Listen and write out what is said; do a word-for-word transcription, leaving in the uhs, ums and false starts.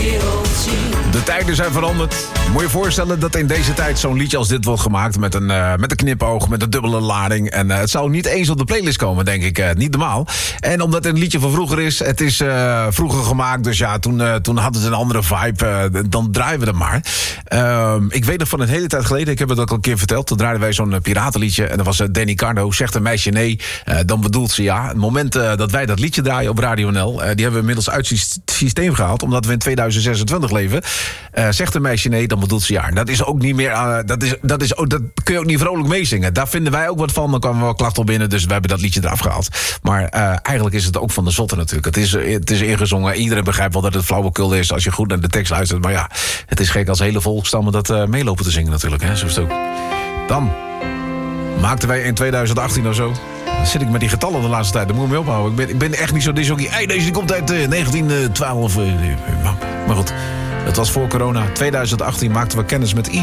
wereld zien. De tijden zijn veranderd. Moet je je voorstellen dat in deze tijd zo'n liedje als dit wordt gemaakt... met een, uh, met een knipoog, met een dubbele lading. En uh, het zou niet eens op de playlist komen, denk ik. Uh, niet normaal. En omdat het een liedje van vroeger is... het is uh, vroeger gemaakt, dus ja, toen, uh, toen hadden ze een andere vibe. Uh, dan draaien we het maar. Uh, ik weet nog van een hele tijd geleden... ik heb het ook al een keer verteld... toen draaiden wij zo'n uh, piratenliedje... en dat was uh, Danny Cardo. Zegt een meisje nee, uh, dan bedoelt ze ja. Het moment uh, dat wij dat liedje draaien op Radio N L... Uh, die hebben we inmiddels uit het systeem gehaald... omdat we in tweeduizend zesentwintig leven... Uh, zegt een meisje nee, dan bedoelt ze ja. Dat is ook niet meer... Uh, dat, is, dat, is ook, dat kun je ook niet vrolijk meezingen. Daar vinden wij ook wat van. Dan kwamen we wel klachten op binnen, dus we hebben dat liedje eraf gehaald. Maar uh, eigenlijk is het ook van de zotte natuurlijk. Het is, het is ingezongen. Iedereen begrijpt wel dat het flauwekul is... als je goed naar de tekst luistert. Maar ja, het is gek als hele volkstammen dat uh, meelopen te zingen natuurlijk. Hè? Zo is het ook. Dan maakten wij in tweeduizend achttien of zo... Dan zit ik met die getallen de laatste tijd. Daar moet ik mee ophouden. Ik ben, ik ben echt niet zo disjockey. Hey, deze die komt uit uh, negentien twaalf. Uh, maar goed, het was voor corona. tweeduizend achttien maakten we kennis met I